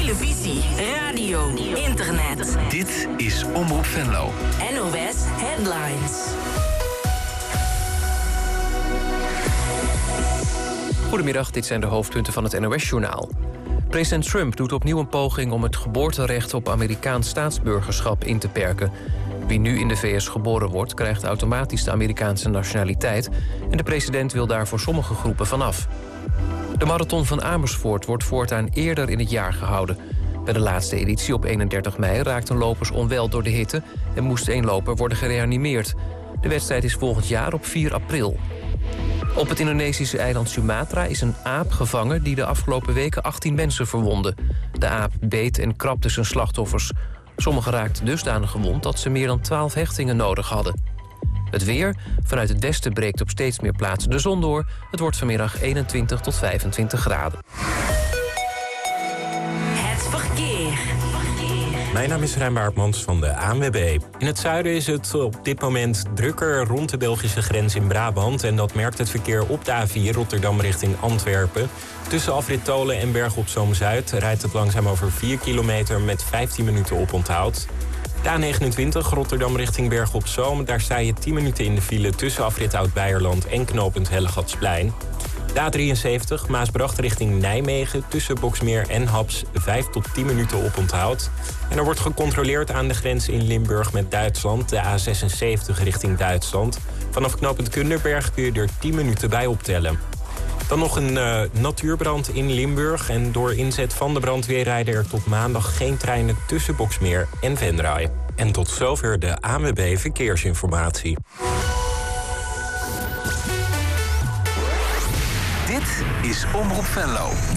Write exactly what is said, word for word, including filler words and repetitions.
televisie, radio, internet. Dit is Omroep Venlo. N O S Headlines. Goedemiddag, dit zijn de hoofdpunten van het N O S-journaal. President Trump doet opnieuw een poging om het geboorterecht op Amerikaans staatsburgerschap in te perken. Wie nu in de V S geboren wordt, krijgt automatisch de Amerikaanse nationaliteit en de president wil daar voor sommige groepen vanaf. De marathon van Amersfoort wordt voortaan eerder in het jaar gehouden. Bij de laatste editie op eenendertig mei raakten lopers onwel door de hitte en moest een loper worden gereanimeerd. De wedstrijd is volgend jaar op vier april. Op het Indonesische eiland Sumatra is een aap gevangen die de afgelopen weken achttien mensen verwondde. De aap beet en krabde zijn slachtoffers. Sommigen raakten dusdanig gewond dat ze meer dan twaalf hechtingen nodig hadden. Het weer. Vanuit het westen breekt op steeds meer plaatsen de zon door. Het wordt vanmiddag eenentwintig tot vijfentwintig graden. Het verkeer. Mijn naam is Rijn Baartmans van de A N W B. In het zuiden is het op dit moment drukker rond de Belgische grens in Brabant. En dat merkt het verkeer op de A vier Rotterdam richting Antwerpen. Tussen afrit Tolen en Berg op Zoom-Zuid rijdt het langzaam over vier kilometer met vijftien minuten oponthoud. De A negenentwintig Rotterdam richting Berg op Zoom. Daar sta je tien minuten in de file tussen afrit Oud-Beijerland en knooppunt Hellegatsplein. De A drieënzeventig Maasbracht richting Nijmegen tussen Boksmeer en Haps vijf tot tien minuten oponthoud. En er wordt gecontroleerd aan de grens in Limburg met Duitsland. De A zesenzeventig richting Duitsland. Vanaf knooppunt Kunderberg kun je er tien minuten bij optellen. Dan nog een uh, natuurbrand in Limburg. En door inzet van de brandweer rijden er tot maandag geen treinen tussen Boksmeer en Venray. En tot zover de A N W B Verkeersinformatie. Dit is Omroep Venlo.